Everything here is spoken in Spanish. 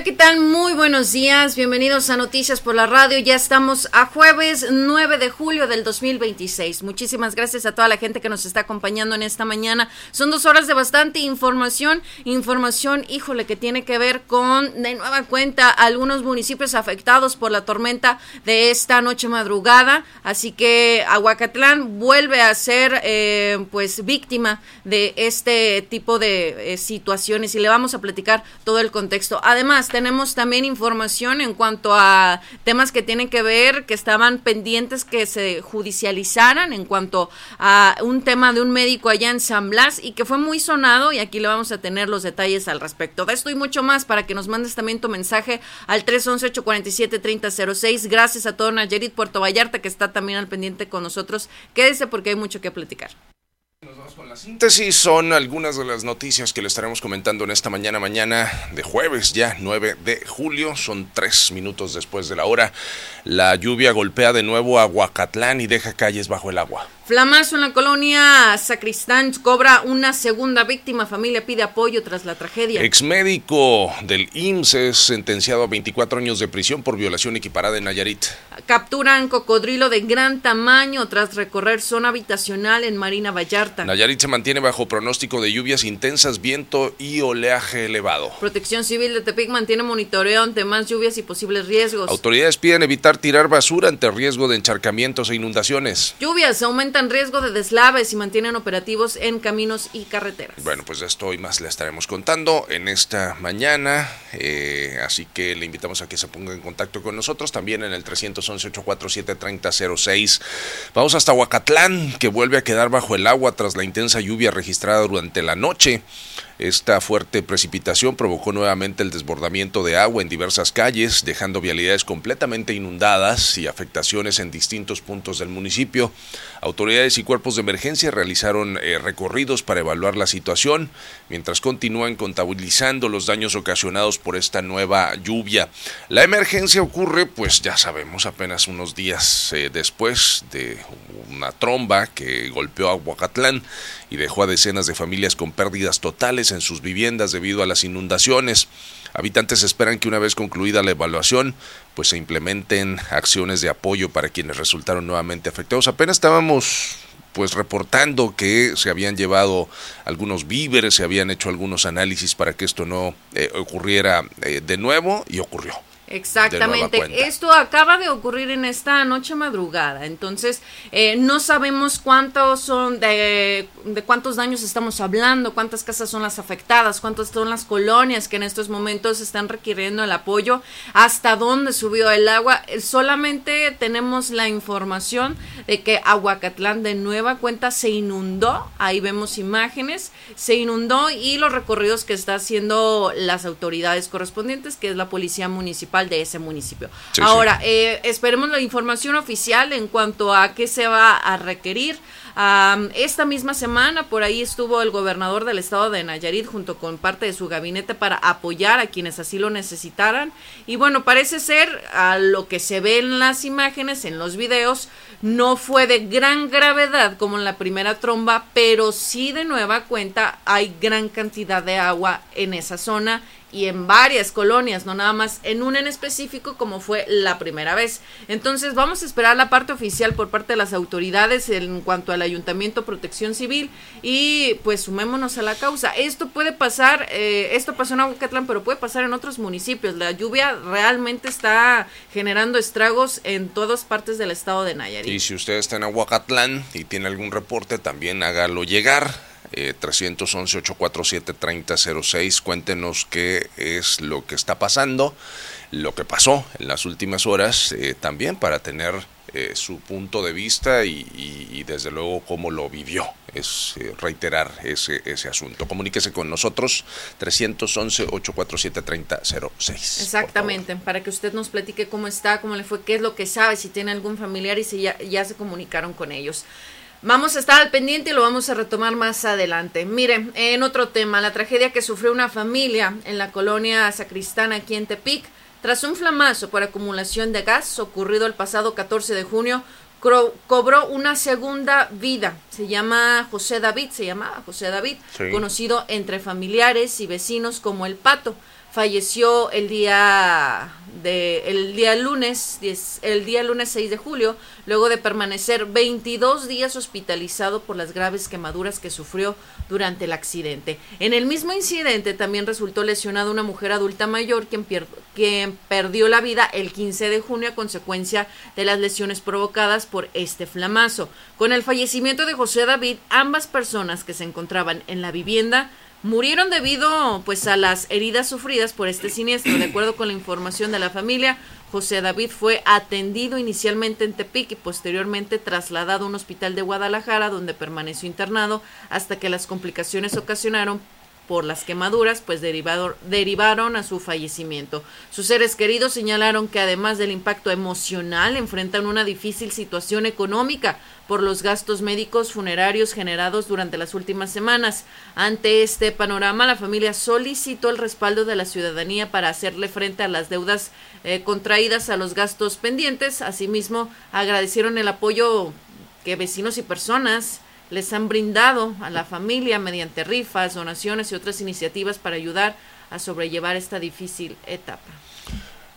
¿Qué tal? Muy buenos días, bienvenidos a Noticias por la Radio. Ya estamos a jueves 9 de julio del 2026. Muchísimas gracias a toda la gente que nos está acompañando en esta mañana. Son 2 horas de bastante información, híjole, que tiene que ver con, de nueva cuenta, algunos municipios afectados por la tormenta de esta noche madrugada. Así que Aguacatlán vuelve a ser, pues, víctima de este tipo de situaciones y le vamos a platicar todo el contexto. Además, tenemos también información en cuanto a temas que tienen que ver, que estaban pendientes que se judicializaran, en cuanto a un tema de un médico allá en San Blas y que fue muy sonado, y aquí le vamos a tener los detalles al respecto. De esto y mucho más para que nos mandes también tu mensaje al 311-847-3006. Gracias a todo Nayarit, Puerto Vallarta, que está también al pendiente con nosotros. Quédese porque hay mucho que platicar. Nos vamos con la síntesis, son algunas de las noticias que le estaremos comentando en esta mañana de jueves, ya 9 de julio, son 3 minutos después de la hora. La lluvia golpea de nuevo a Aguacatlán y deja calles bajo el agua. Flamazo en la colonia Sacristán cobra una segunda víctima. Familia pide apoyo tras la tragedia. Exmédico del IMSS es sentenciado a 24 años de prisión por violación equiparada en Nayarit. Capturan cocodrilo de gran tamaño tras recorrer zona habitacional en Marina Vallarta. Nayarit se mantiene bajo pronóstico de lluvias intensas, viento y oleaje elevado. Protección Civil de Tepic mantiene monitoreo ante más lluvias y posibles riesgos. Autoridades piden evitar tirar basura ante riesgo de encharcamientos e inundaciones. Lluvias aumentan riesgo de deslaves y mantienen operativos en caminos y carreteras. Bueno, pues de esto y más le estaremos contando en esta mañana, así que le invitamos a que se ponga en contacto con nosotros también en el 311-847-3006. Vamos hasta Aguacatlán, que vuelve a quedar bajo el agua tras la intensa lluvia registrada durante la noche. Esta fuerte precipitación provocó nuevamente el desbordamiento de agua en diversas calles, dejando vialidades completamente inundadas y afectaciones en distintos puntos del municipio. Autoridades y cuerpos de emergencia realizaron recorridos para evaluar la situación, mientras continúan contabilizando los daños ocasionados por esta nueva lluvia. La emergencia ocurre, pues ya sabemos, apenas unos días después de una tromba que golpeó a Aguacatlán y dejó a decenas de familias con pérdidas totales en sus viviendas debido a las inundaciones. Habitantes esperan que una vez concluida la evaluación, pues se implementen acciones de apoyo para quienes resultaron nuevamente afectados. Apenas estábamos pues reportando que se habían llevado algunos víveres, se habían hecho algunos análisis para que esto no ocurriera de nuevo, y ocurrió. Exactamente, esto acaba de ocurrir en esta noche madrugada, entonces no sabemos cuántos son de cuántos daños estamos hablando, cuántas casas son las afectadas, cuántas son las colonias que en estos momentos están requiriendo el apoyo, hasta dónde subió el agua. Solamente tenemos la información de que Aguacatlán de nueva cuenta se inundó, ahí vemos imágenes, se inundó, y los recorridos que está haciendo las autoridades correspondientes, que es la policía municipal de ese municipio. Sí, ahora, sí. Esperemos la información oficial en cuanto a qué se va a requerir. Esta misma semana por ahí estuvo el gobernador del estado de Nayarit junto con parte de su gabinete para apoyar a quienes así lo necesitaran, y bueno, parece ser, a lo que se ve en las imágenes, en los videos, no fue de gran gravedad como en la primera tromba, pero sí de nueva cuenta hay gran cantidad de agua en esa zona y en varias colonias, no nada más en una en específico como fue la primera vez. Entonces vamos a esperar la parte oficial por parte de las autoridades en cuanto al Ayuntamiento, Protección Civil, y pues sumémonos a la causa. Esto puede pasar, esto pasó en Aguacatlán, pero puede pasar en otros municipios. La lluvia realmente está generando estragos en todas partes del estado de Nayarit. Y si usted está en Aguacatlán y tiene algún reporte, también hágalo llegar. 311-847-3006, cuéntenos qué es lo que está pasando, lo que pasó en las últimas horas, también para tener su punto de vista y desde luego cómo lo vivió. Es reiterar ese asunto. Comuníquese con nosotros, 311-847-3006. Exactamente, para que usted nos platique cómo está, cómo le fue, qué es lo que sabe, si tiene algún familiar y si ya se comunicaron con ellos. Vamos a estar al pendiente y lo vamos a retomar más adelante. Miren, en otro tema, la tragedia que sufrió una familia en la colonia Sacristán aquí en Tepic, tras un flamazo por acumulación de gas ocurrido el pasado 14 de junio, cobró una segunda vida. Se llamaba José David, sí. Conocido entre familiares y vecinos como el Pato. Falleció el día lunes 6 de julio, luego de permanecer 22 días hospitalizado por las graves quemaduras que sufrió durante el accidente. En el mismo incidente también resultó lesionada una mujer adulta mayor quien perdió la vida el 15 de junio a consecuencia de las lesiones provocadas por este flamazo. Con el fallecimiento de José David, ambas personas que se encontraban en la vivienda murieron debido a las heridas sufridas por este siniestro. De acuerdo con la información de la familia, José David fue atendido inicialmente en Tepic y posteriormente trasladado a un hospital de Guadalajara, donde permaneció internado hasta que las complicaciones ocasionaron por las quemaduras derivaron a su fallecimiento. Sus seres queridos señalaron que además del impacto emocional enfrentan una difícil situación económica por los gastos médicos funerarios generados durante las últimas semanas. Ante este panorama, la familia solicitó el respaldo de la ciudadanía para hacerle frente a las deudas contraídas a los gastos pendientes. Asimismo, agradecieron el apoyo que vecinos y personas les han brindado a la familia mediante rifas, donaciones y otras iniciativas para ayudar a sobrellevar esta difícil etapa.